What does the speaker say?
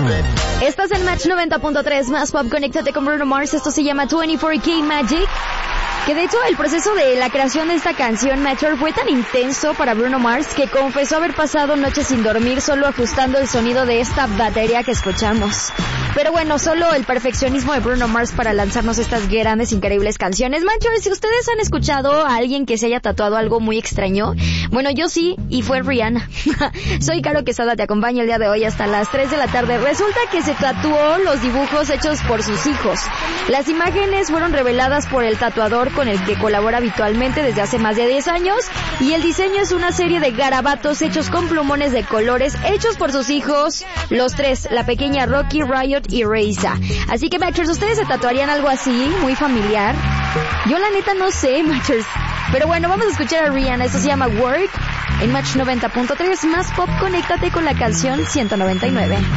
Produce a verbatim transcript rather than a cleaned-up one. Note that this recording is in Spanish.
Estás en Match noventa punto tres, más pop, conéctate con Bruno Mars. Esto se llama veinticuatro K Magic. Que de hecho el proceso de la creación de esta canción, Matcher, fue tan intenso para Bruno Mars que confesó haber pasado noches sin dormir solo ajustando el sonido de esta batería que escuchamos. Pero bueno, solo el perfeccionismo de Bruno Mars para lanzarnos estas grandes, increíbles canciones. Matcher, si ustedes han escuchado a alguien que se haya tatuado algo muy extraño, bueno, yo sí, y fue Rihanna. Soy Caro Quesada, te acompaño el día de hoy hasta las tres de la tarde. Resulta que se tatuó los dibujos hechos por sus hijos. Las imágenes fueron reveladas por el tatuador con el que colabora habitualmente desde hace más de diez años, y el diseño es una serie de garabatos hechos con plumones de colores hechos por sus hijos, los tres, la pequeña Rocky, Riot y Reza. Así que, Matchers, ¿ustedes se tatuarían algo así, muy familiar? Yo la neta no sé, Matchers. Pero bueno, vamos a escuchar a Rihanna, esto se llama Work, en Match noventa punto tres, más pop, conéctate con la canción ciento noventa y nueve.